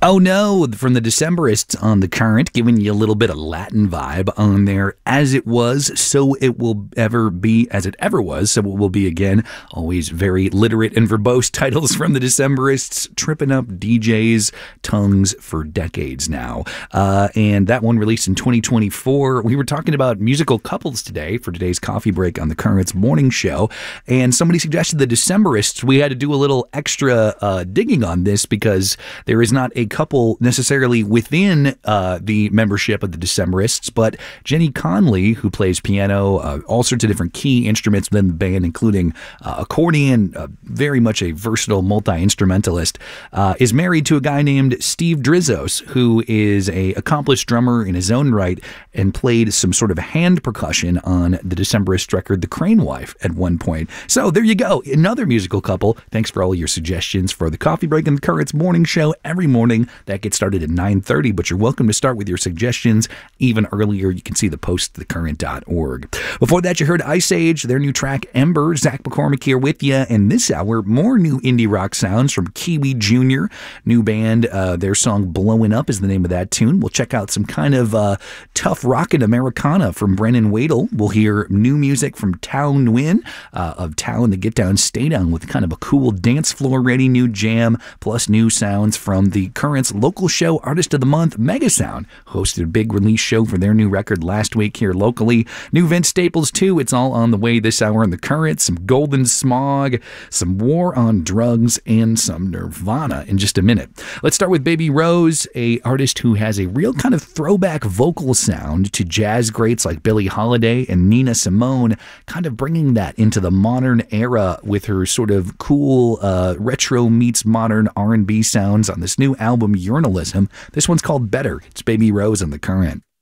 Oh no, from the Decemberists on The Current, giving you a little bit of Latin vibe on there. As it was, so it will ever be, as it ever was, so it will be again. Always very literate and verbose titles from the Decemberists, tripping up DJs' tongues for decades now. And that one released in 2024. We were talking about musical couples today for today's coffee break on The Current's morning show, and somebody suggested the Decemberists. We had to do a little extra digging on this because there is not a couple necessarily within the membership of the Decemberists, but Jenny Conley, who plays piano, all sorts of different key instruments within the band, including accordion, very much a versatile multi-instrumentalist, is married to a guy named Steve Drizzos, who is a accomplished drummer in his own right and played some sort of hand percussion on the Decemberist record The Crane Wife at one point. So there you go, another musical couple. Thanks for all your suggestions for the coffee break and the Current's morning show every morning. That gets started at 9:30, but you're welcome to start with your suggestions even earlier. You can see the post at thecurrent.org. Before that, you heard Ice Age, their new track Ember. Zach McCormick here with you, and this hour, more new indie rock sounds from Kiwi Jr., new band. Their song Blowing Up is the name of that tune. We'll check out some kind of tough rockin' Americana from Brennan Wadle. We'll hear new music from Tao Nguyen of Tao and the Get Down Stay Down with kind of a cool dance floor ready new jam, plus new sounds from the Current's local show Artist of the Month, Megasound, hosted a big release show for their new record last week here locally. New Vince Staples too. It's all on the way this hour in the Current. Some Golden Smog, some War on Drugs, and some Nirvana in just a minute. Let's start with Baby Rose, a artist who has a real kind of throwback vocal sound to jazz greats like Billie Holiday and Nina Simone, kind of bringing that into the modern era with her sort of cool retro meets modern R&B sounds on this new album Urinalism. This one's called Better. It's Baby Rose on The Current.